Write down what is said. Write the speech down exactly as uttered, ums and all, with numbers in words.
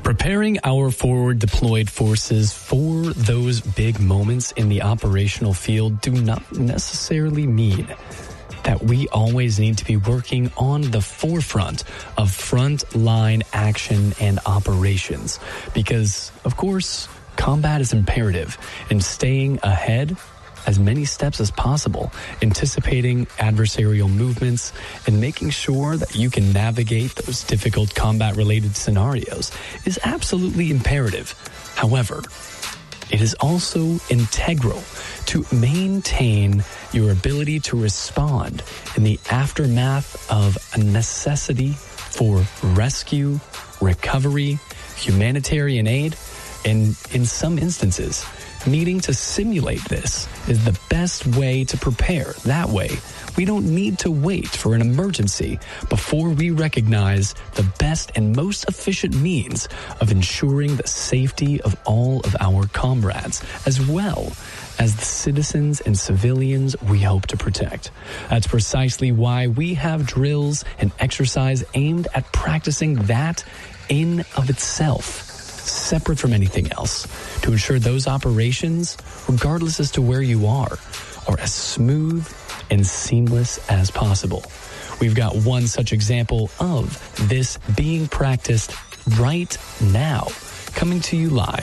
Preparing our forward deployed forces for those big moments in the operational field do not necessarily mean that we always need to be working on the forefront of front-line action and operations. Because, of course, combat is imperative in staying ahead as many steps as possible, anticipating adversarial movements, and making sure that you can navigate those difficult combat-related scenarios is absolutely imperative. However, it is also integral to maintain your ability to respond in the aftermath of a necessity for rescue, recovery, humanitarian aid, and in some instances, needing to simulate this is the best way to prepare. That way, we don't need to wait for an emergency before we recognize the best and most efficient means of ensuring the safety of all of our comrades, as well as the citizens and civilians we hope to protect. That's precisely why we have drills and exercise aimed at practicing that in of itself, separate from anything else, to ensure those operations, regardless as to where you are, are as smooth and seamless as possible. We've got one such example of this being practiced right now, coming to you live